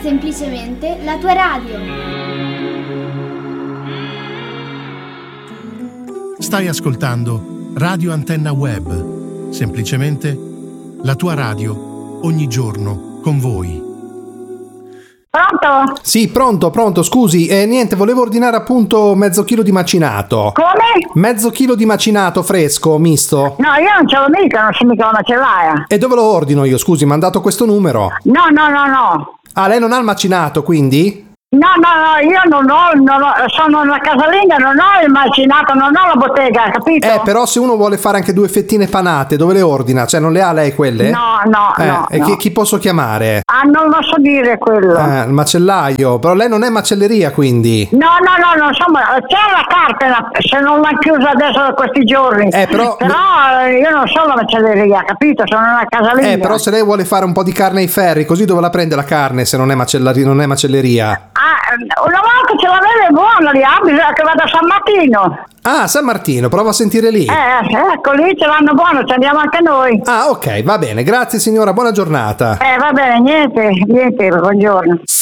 semplicemente la tua radio. Stai ascoltando Radio Antenna Web, semplicemente la tua radio, ogni giorno con voi. Pronto? Sì, pronto, scusi, niente, volevo ordinare appunto mezzo chilo di macinato. Come? Mezzo chilo di macinato fresco, misto. No, io non ce l'ho mica, non so mica la macellaia. E dove lo ordino io, scusi, mi ha dato questo numero. No. Ah, lei non ha il macinato, quindi? No, io non ho, sono una casalinga, non ho il macinato, non ho la bottega, capito? Però se uno vuole fare anche 2 fettine panate, dove le ordina? Cioè, non le ha lei quelle? No. E chi posso chiamare? Ah, non lo so dire quello. Il macellaio, però lei non è macelleria, quindi? No, insomma, c'è la carta, se non l'hanno chiusa adesso da questi giorni. Però io non sono la macelleria, capito? Sono una casalinga. Però se lei vuole fare un po' di carne ai ferri, così dove la prende la carne se non è macelleria? Una volta ce l'aveva buona lì, bisogna che vada a San Martino. Ah, San Martino, prova a sentire lì. Ecco, lì ce l'hanno buono, ci andiamo anche noi. Ah, ok, va bene, grazie signora, buona giornata. Va bene, niente, buongiorno.